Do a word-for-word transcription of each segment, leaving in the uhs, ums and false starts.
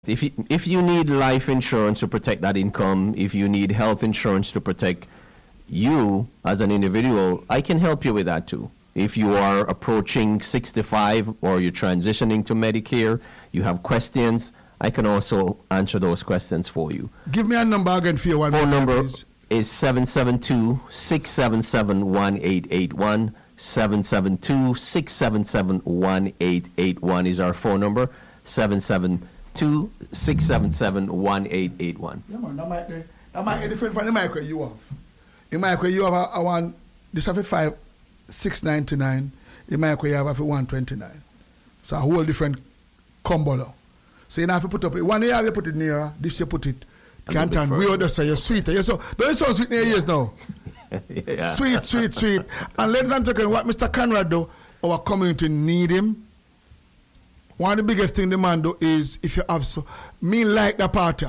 If you, if you need life insurance to protect that income, if you need health insurance to protect you as an individual, I can help you with that too. If you are approaching sixty-five or you're transitioning to Medicare, you have questions, I can also answer those questions for you. Give me a number again for you. One phone number please. Is seven seven two, six seven seven, one eight eight one. seven seven two, six seven seven, one eight eight one is our phone number. seven seven two, six seven seven, one eight eight one. Yeah, man, that might be, that might be different from the micro you have. The micro you have a, a one, this have a five, six ninety nine. The micro you have a one twenty nine. So a whole different combo. So you have to put up it. One year you put it near, this you put it. Can't turn weird, so you're sweeter. You're so, don't you sound sweet in your ears now? Yeah. Sweet, sweet, sweet. And ladies and gentlemen, what Mister Conrad do, our community need him. One of the biggest thing the man do is, if you have so, me like the party,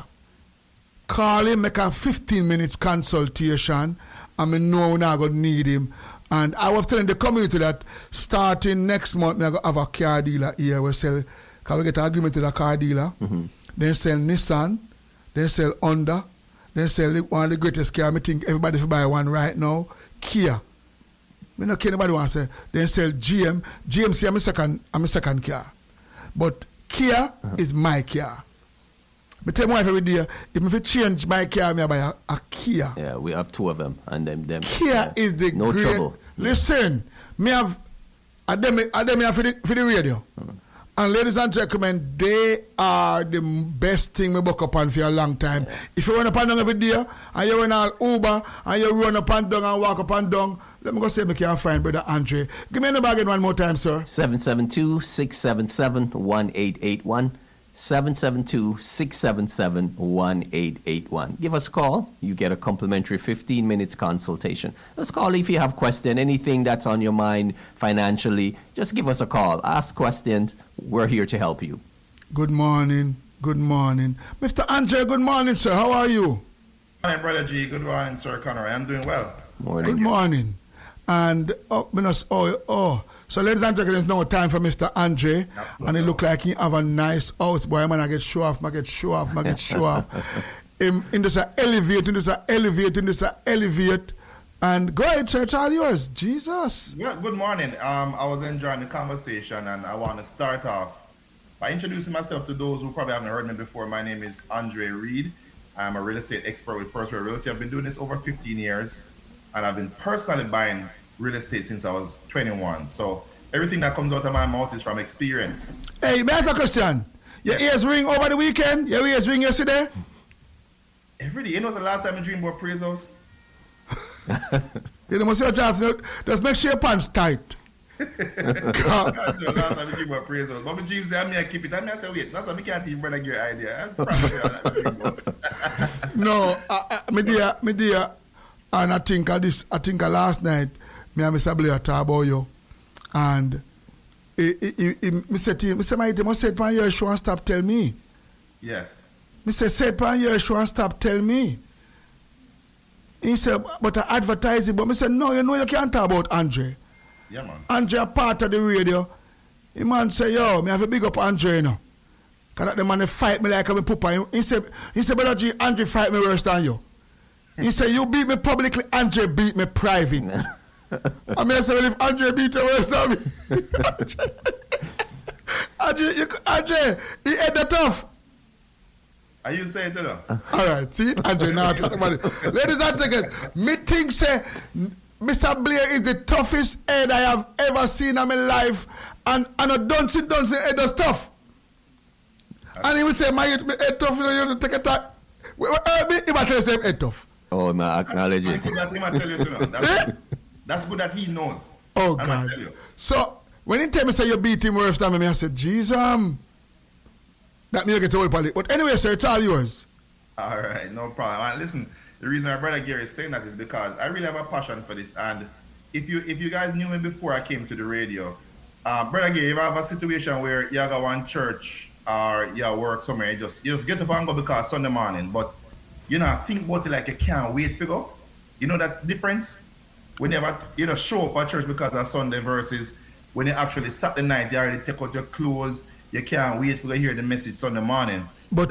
call him, make a fifteen minutes consultation, and me know when I go need him. And I was telling the community that starting next month, me I go have a car dealer here. We sell, can we get an agreement with a car dealer? Mm-hmm. Then sell Nissan, then sell Honda, then sell one of the greatest car. I think everybody should buy one right now, Kia. Me no care nobody want to say. Then sell G M. G M C I'm a second, I'm a second car. But Kia uh-huh. is my car. I tell my wife every day, if I change my car, I buy a, a Kia. Yeah, we have two of them. And them, them Kia yeah. is the no great. Trouble. Listen, me have, I them, I them have for the, for the radio. Uh-huh. And ladies and gentlemen, they are the best thing we book up on for a long time. Yeah. If you run up and down every day, and you run all Uber, and you run up and down and walk up and down, let me go see if I can find Brother Andre. Give me the bargain one more time, sir. seven seven two, six seven seven, one eight eight one. seven seven two, six seven seven, one eight eight one. Give us a call. You get a complimentary fifteen minutes consultation. Let's call if you have question, anything that's on your mind financially. Just give us a call. Ask questions. We're here to help you. Good morning. Good morning. Mister Andre, good morning, sir. How are you? Good morning, Brother G. Good morning, Sir Conroy. I'm doing well. Morning. Good morning. And, oh, oh, oh. So, ladies and gentlemen, there's no time for Mister Andre. No, and it no. look like he have a nice house. Boy, man, I get show off, I get show off, I get show off. in, in this uh, elevate, in this uh, elevate, in this uh, elevate. And go ahead, sir, it's all yours. Jesus. Yeah, good morning. Um, I was enjoying the conversation, and I want to start off by introducing myself to those who probably haven't heard me before. My name is Andre Reed. I'm a real estate expert with First World Realty. I've been doing this over fifteen years, and I've been personally buying real estate since I was twenty-one. So everything that comes out of my mouth is from experience. Hey, may I ask a question? Your yes. ears ring over the weekend? Your ears ring yesterday? Every day. You know the last time I dreamed about appraisals? You know, must your chance. Just make sure your pants tight. God. I know last time I dreamed about appraisals. But my dreams say, I may keep it. I may say, wait, that's why I can't even brother get your idea. No, I, I, me dear, me dear, and I think of this, I think of last night, me and Mister Blair talk about you. And he, he, he, he, me said to him, Mister Mighty, you must say it on your show and stop tell me. Yeah. Me say, say it on your show and stop tell me. He said, but I advertise it. But me said, no, you know you can't talk about Andre. Yeah, man. Andre a part of the radio. The man say, yo, me have to big up Andre, you know. Because the man fight me like I'm a pooper. He said, he said, Brother G, Andre fight me worse than you. He said, you beat me publicly, Andre beat me private. I mean, I said, well, if Andre beat you worse than me. Andre, you, Andre, he had the tough. Are you saying to them? All right, see, Andre, now talk about it. Ladies and gentlemen, me think say Mister Blair is the toughest head I have ever seen in my life, and and I don't see, don't see head is tough. Okay. And he will say, my head, my head tough, you know, you have to take a time. He might tell you say head tough. Oh, I acknowledge it. That's, that's, that's good that he knows. Oh, God. So, when he tell me say you beat him worse than me, I said, Jesus. Um, That means you get to hold it. But anyway, sir, it's all yours. All right, no problem. And listen, the reason my brother Gary is saying that is because I really have a passion for this. And if you if you guys knew me before I came to the radio, uh, brother Gary, if I have a situation where you go one church or you work somewhere, you just you just get up and go because Sunday morning. But you know, think about it like you can't wait to go. You know that difference? When you have a, you know show up at church because of Sunday versus when you actually Saturday night, you already take out your clothes. You can't wait for to hear the message Sunday morning.